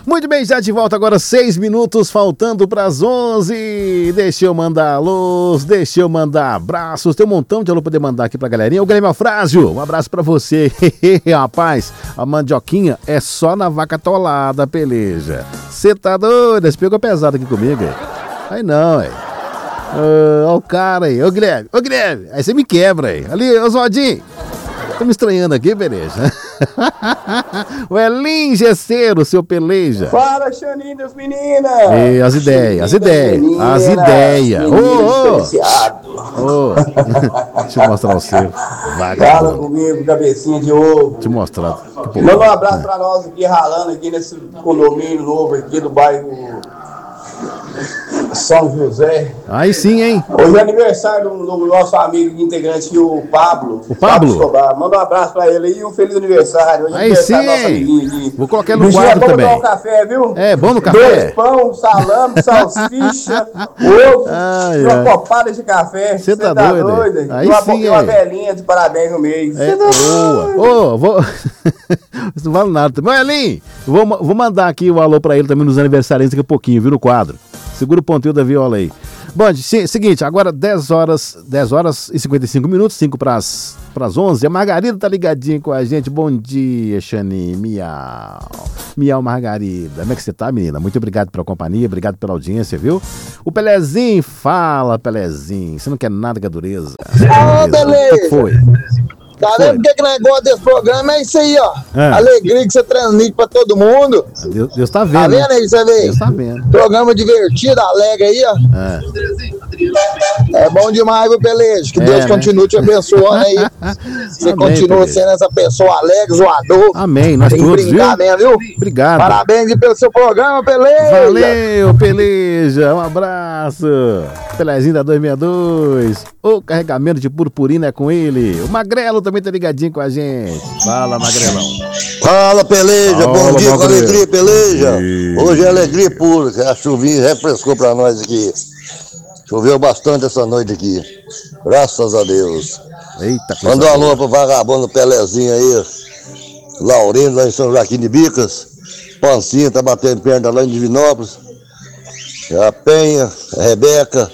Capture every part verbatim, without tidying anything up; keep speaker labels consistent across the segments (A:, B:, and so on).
A: Muito bem, já de volta agora, seis minutos faltando para as onze. Deixa eu mandar alôs, deixa eu mandar abraços. Tem um montão de alô pra poder mandar aqui pra galerinha. O Guilherme Alfrásio, um abraço pra você. Rapaz, a mandioquinha é só na vaca atolada, peleja. Você tá doido? Você pegou pesado aqui comigo, aí. Aí não, aí. Ó o cara aí, ô Guilherme, ô Guilherme. Aí você me quebra aí. Ali, ô Zodinho. Tô me estranhando aqui, peleja. O Elim Gesseiro, seu peleja.
B: Fala, Xaninho das meninas.
A: E as ideias, as ideias, as ideias. Ô, ô. Deixa eu mostrar o seu.
B: Fala comigo, cabecinha de ovo.
A: Deixa eu mostrar.
B: Manda um abraço pra nós aqui, ralando aqui nesse condomínio novo aqui do bairro São José.
A: Aí sim, hein?
B: Hoje é aniversário do, do nosso amigo integrante, o Pablo.
A: O Pablo?
B: Pablo Manda um abraço pra ele aí e um feliz aniversário. Hoje é
A: aí sim, hein? Vou colocar ele no quadro também.
B: É bom no café, viu?
A: É, bom no café.
B: Dois pão, salame, salsicha, ovo, uma copada de café.
A: Você tá, tá doido? doido? Aí
B: e uma,
A: sim,
B: uma velhinha de parabéns no meio.
A: É, boa. Ô, oh, vou... Isso não vale nada. Mas, Elim, vou, vou mandar aqui o alô pra ele também nos aniversariantes daqui a pouquinho, viu, no quadro. Segura o ponteiro da viola aí. Bom, seguinte, agora dez horas, dez horas e cinquenta e cinco minutos, cinco para as onze. A Margarida tá ligadinha com a gente. Bom dia, Xani. Miau. Miau, Margarida. Como é que você tá, menina? Muito obrigado pela companhia, obrigado pela audiência, viu? O Pelezinho, fala, Pelezinho. Você não quer nada que é dureza.
C: Ah, beleza.
A: O que foi?
C: Tá vendo porque que negócio desse programa é isso aí, ó. É. Alegria que você transmite pra todo mundo.
A: Deus, Deus tá vendo.
C: Tá vendo aí, você vê?
A: Deus tá vendo.
C: Programa divertido, alegre aí, ó. É. É bom demais, viu, Pelejo? Que é, Deus né? continue te abençoando aí. Você Amém, continua Pelejo. Sendo essa pessoa alegre, zoador.
A: Amém, nós
C: Tem
A: todos,
C: brincar
A: viu?
C: Mesmo, viu?
A: Obrigado.
C: Parabéns pelo seu programa, Peleja.
A: Valeu, Peleja. Um abraço. Pelezinho da duzentos e sessenta e dois. O carregamento de purpurina é com ele. O Magrelo também tá ligadinho com a gente. Fala, Magrelão.
D: Fala, Peleja. Fala, bom dia, com alegria, Peleja. E... Hoje é alegria pura. A chuvinha refrescou pra nós aqui. Choveu bastante essa noite aqui. Graças a Deus.
A: Eita,
D: manda um alô pro vagabundo Pelezinho aí. Laurindo lá em São Joaquim de Bicas. Pancinha tá batendo perna lá em Divinópolis. A Penha, a Rebeca.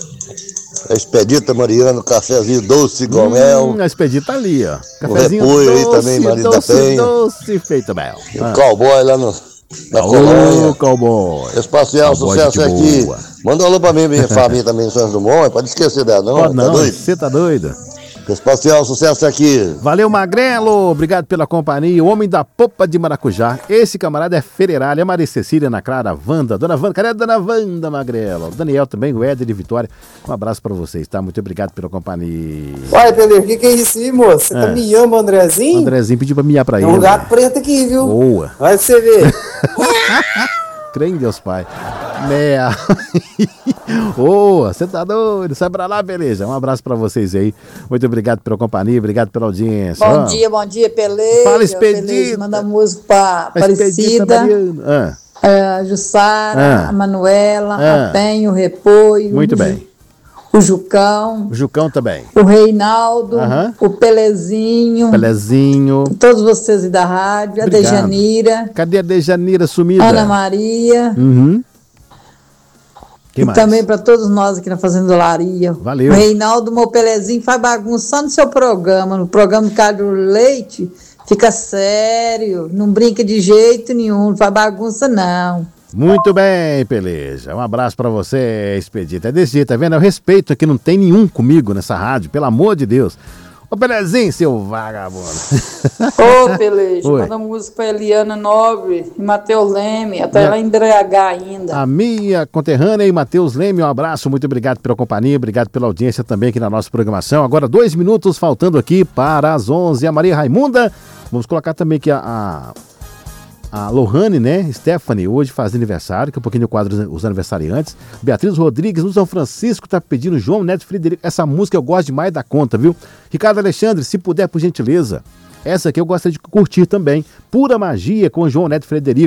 D: A Expedita Mariano, cafezinho doce igual mel.
A: Hum, a Expedita ali, ó.
D: Cafezinho o repolho doce, aí também, marido
A: doce,
D: da Penha.
A: Doce, feito mel.
D: E o ah. cowboy lá no, na
A: Ô,
D: colônia.
A: cowboy.
D: Espacial, cowboy sucesso aqui. Manda um alô pra mim, minha família também em Santos Dumont. Pode esquecer dela, não?
A: Pode não, você tá doido?
D: Espacial, sucesso aqui.
A: Valeu, Magrelo. Obrigado pela companhia. O homem da popa de maracujá. Esse camarada é Fereiralha. É Maria Cecília, Ana Clara, Wanda. Dona Wanda, cadê a Dona Wanda, Magrelo? O Daniel também, o Éder de Vitória. Um abraço pra vocês, tá? Muito obrigado pela companhia.
E: Olha, Pedro, o que, que é isso aí, moço? Você é. tá miando o Andrezinho?
A: O Andrezinho pediu pra miar pra ele.
E: É um gato preto aqui, viu?
A: Boa.
E: Vai você ver.
A: Crê em Deus, Pai. Mea. Ô, você tá doido? Sai pra lá, beleza. Um abraço pra vocês aí. Muito obrigado pela companhia, obrigado pela audiência.
F: Bom ah. dia, bom dia, Peleja.
A: Fala, Expedita.
F: Manda música pra Aparecida,
A: ah.
F: a Jussara, ah. a Manuela,
A: ah.
F: a Penha, o Repolho.
A: Muito bem.
F: O Jucão.
A: O Jucão também.
F: O Reinaldo.
A: Uh-huh.
F: O Pelezinho.
A: Pelezinho.
F: Todos vocês aí da rádio. Obrigado. A Dejanira.
A: Cadê a Dejanira sumida?
F: Ana Maria.
A: Uhum.
F: Quem e mais? Também para todos nós aqui na Fazendolaria.
A: Valeu.
F: O Reinaldo, meu Pelezinho, faz bagunça só no seu programa. No programa do Carlos Leite, fica sério. Não brinca de jeito nenhum. Não faz bagunça, não.
A: Muito bem, Peleja. Um abraço pra você, Expedita. É desse jeito, tá vendo? Eu respeito aqui, não tem nenhum comigo nessa rádio, pelo amor de Deus. Ô, Pelezinho, seu vagabundo.
F: Ô, Peleja, manda música pra Eliana Nobre e Matheus Leme, até minha... lá em B H ainda.
A: A minha conterrânea e Matheus Leme, um abraço, muito obrigado pela companhia, obrigado pela audiência também aqui na nossa programação. Agora, dois minutos faltando aqui para as onze. A Maria Raimunda, vamos colocar também aqui a... a... A Lohane, né? Stephanie, hoje faz aniversário, que é um pouquinho do quadro Os Aniversariantes. Beatriz Rodrigues, no São Francisco, tá pedindo João Neto Frederico. Essa música eu gosto demais da conta, viu? Ricardo Alexandre, se puder, por gentileza. Essa aqui eu gostaria de curtir também. Pura Magia com João Neto Frederico.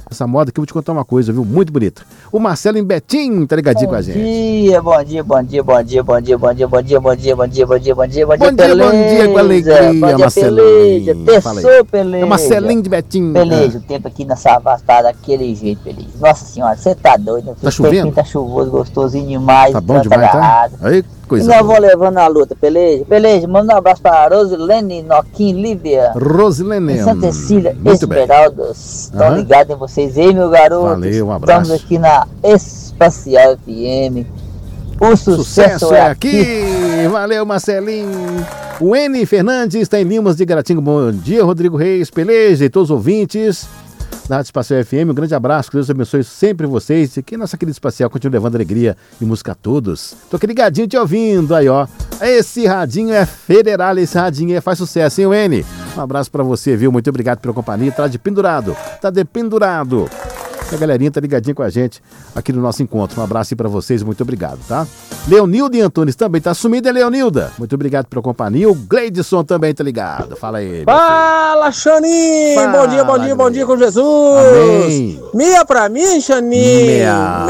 A: Essa moda aqui, eu vou te contar uma coisa, viu? Muito bonita. O Marcelo em Betim tá ligadinho
G: bom
A: com a gente.
G: Dia, bom dia, bom dia, bom dia, bom dia, bom dia, bom dia, bom dia, bom dia, bom dia, bom dia, bom dia,
A: bom dia, bom dia, com alegria, Marcelinho.
G: Terçou, Peleja.
A: É Marcelinho de Betim.
G: Peleja, o tempo aqui na Savassi tá daquele jeito, Peleja. Nossa senhora, você tá doido.
A: Tá chovendo?
G: Tá chuvoso, gostosinho demais.
A: Tá bom demais, tá? Aí, coisa
G: boa. E nós vamos levando a luta, Peleja. Peleja, manda um abraço pra Rosilene, Noquim, Lívia.
A: Rosilene.
G: Santa Cecília, Esmeraldas. Estão ligados em vocês aí, meu garoto.
A: Valeu, um abraço.
G: Estamos aqui na Espacial F M. O sucesso,
A: sucesso
G: é
A: é aqui. aqui. Valeu, Marcelinho. O N Fernandes está em Limas de Garatinga. Bom dia, Rodrigo Reis, Peleja e todos os ouvintes da Rádio Espacial F M. Um grande abraço, que Deus abençoe sempre vocês. E que nossa querida Espacial continue levando alegria e música a todos. Tô aqui ligadinho te ouvindo aí, ó. Esse radinho é federal, esse radinho é, faz sucesso, hein, o N? Um abraço pra você, viu? Muito obrigado pela companhia. Tá de pendurado, tá de pendurado. A galerinha tá ligadinha com a gente aqui no nosso encontro. Um abraço aí pra vocês, muito obrigado, tá? Leonilda e Antunes também tá sumida, Leonilda. Muito obrigado pela companhia. O Gleidson também tá ligado. Fala aí.
H: Fala, Xanin! Bom dia, bom dia, bom dia com Jesus!
A: Amém.
H: Mia pra mim, Xanin! Meau!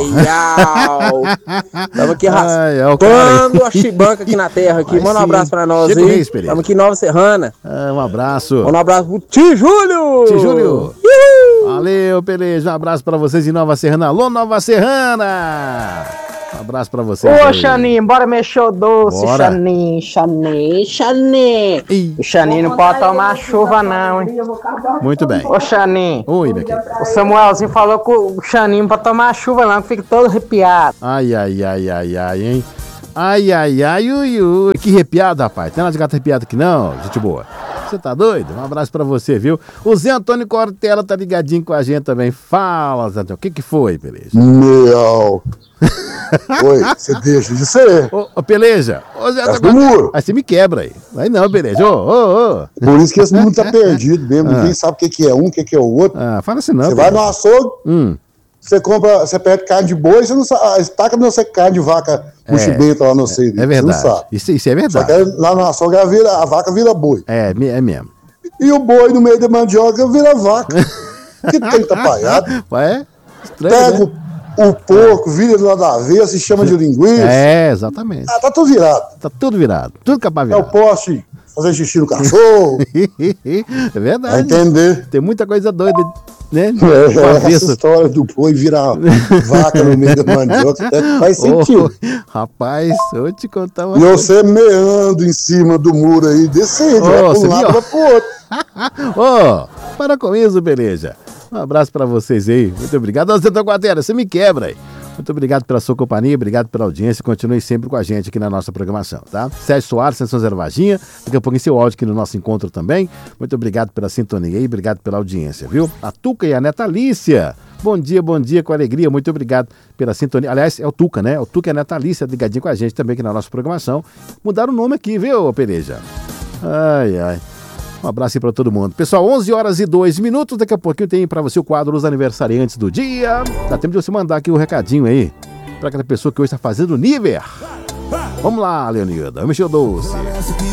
H: Meau! Tamo aqui raspando a chibanca aqui na terra. Aqui. Manda um abraço pra nós
A: Chico
H: aí.
A: Reis, Pereira.
H: Tamo aqui em Nova Serrana.
A: Ah, um abraço.
H: Manda um abraço pro Tio Júlio!
A: Tio Júlio! Valeu, Peleja. Um abraço pra vocês em Nova Serrana. Alô, Nova Serrana! Um abraço pra vocês.
I: Ô, Xanin, bora mexer o doce,
A: Bora.
I: Xanin, Xanin, Xanin. O Xanin não pode tomar chuva, não, hein?
A: Muito bem.
I: Ô, Xanin.
A: Oi, meu querido.
I: O Samuelzinho falou que o Xanin não pode tomar chuva, não, que fica todo arrepiado.
A: Ai, ai, ai, ai, ai, hein? Ai, ai, ai, ui, ui. Que arrepiado, rapaz. Tem nada de gato arrepiado aqui, não, gente boa. Você tá doido? Um abraço pra você, viu? O Zé Antônio Cortella tá ligadinho com a gente também. Fala, Zé Antônio. O que que foi, Peleja?
J: Meu. Oi, você deixa de ser.
A: Ô, ô Peleja. Ô, Zé
J: Antônio. Muro.
A: Aí você me quebra aí. Aí não, Peleja. Ô, ô, ô.
J: Por isso que esse mundo tá perdido mesmo.
A: Ah.
J: Ninguém sabe o que que é um, o que que é o outro.
A: Ah, fala assim não.
J: Você vai no açougue,
A: hum.
J: você compra, você pede carne de boi, você não sabe, estaca não sei carne de vaca, um chibento lá, não sei.
A: É verdade. Você não sabe. Isso, isso é verdade.
J: Só que lá no açougue a, vira, a vaca vira boi.
A: É, é mesmo.
J: E o boi no meio da mandioca vira vaca. Que tem que tá paiado.
A: É estranho,
J: Pega
A: né?
J: o, o porco, vira do lado da aveia, se chama de linguiça.
A: É, exatamente.
J: Ah, tá tudo virado.
A: Tá tudo virado. Tudo capaz
J: É o
A: virado.
J: poste fazer xixi no cachorro.
A: É verdade.
J: Vai entender.
A: Tem muita coisa doida, né?
J: É, essa história do boi virar vaca no meio da mandioca até que faz sentido.
A: Oh, rapaz, eu vou te contar uma
J: E
A: coisa.
J: você meando em cima do muro aí, descendo,
A: Oh,
J: vai pra
A: você
J: um lado,
A: viu?
J: vai pro outro.
A: Ô, oh, para com isso, Peleja. Um abraço pra vocês aí. Muito obrigado. Ô, Zé Taguateira, você me quebra aí. Muito obrigado pela sua companhia, obrigado pela audiência. Continue sempre com a gente aqui na nossa programação, tá? Sérgio Soares, Sessão Zero Varginha. Daqui a pouquinho seu áudio aqui no nosso encontro também. Muito obrigado pela sintonia aí, obrigado pela audiência, viu? A Tuca e a Neta Alicia. Bom dia, bom dia, com alegria. Muito obrigado pela sintonia. Aliás, é o Tuca, né? O Tuca e a Neta Alicia ligadinho com a gente também aqui na nossa programação. Mudaram o nome aqui, viu, Pereja? Ai, ai. Um abraço aí pra todo mundo. Pessoal, onze horas e dois minutos. Daqui a pouquinho tem pra você o quadro Os Aniversariantes do Dia. Dá tempo de você mandar aqui o um recadinho aí pra aquela pessoa que hoje está fazendo nível. Vamos lá, Leonilda. Vamos mexer o doce.